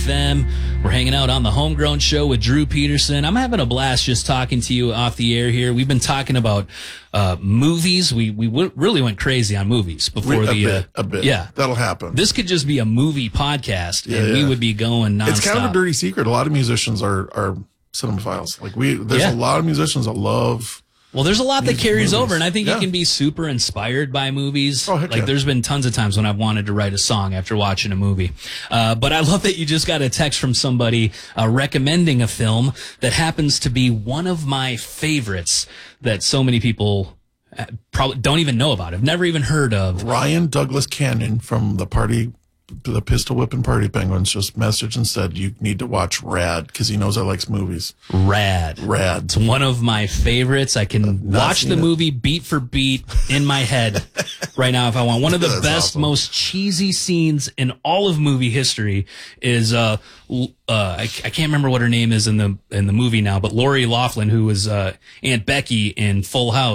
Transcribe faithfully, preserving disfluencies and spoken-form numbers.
Them. We're hanging out on the Homegrown Show with Drew Peterson. I'm having a blast just talking to you off the air here. We've been talking about uh, movies. We we w- really went crazy on movies before we, a the bit, uh, a bit. Yeah, that'll happen. This could just be a movie podcast, yeah, and yeah. we would be going nonstop. It's kind of a dirty secret. A lot of musicians are are cinemaphiles. Like we, there's Yeah. a lot of musicians that love. Well, there's a lot that carries movies. over, and I think Yeah. you can be super inspired by movies. Oh, heck like, yeah. there's been tons of times when I've wanted to write a song after watching a movie. Uh, but I love that you just got a text from somebody uh, recommending a film that happens to be one of my favorites that so many people uh, probably don't even know about. I've never even heard of. Ryan Douglas Canyon from the party, the Pistol Whipping Party Penguins, just messaged and said you need to watch Rad because he knows I likes movies. Rad. Rad. It's one of my favorites. I can watch the seen it. movie beat for beat in my head right now if I want. One of the That's best, awesome. most cheesy scenes in all of movie history is uh, l- uh I, I can't remember what her name is in the in the movie now, but Lori Loughlin, who was uh, Aunt Becky in Full House.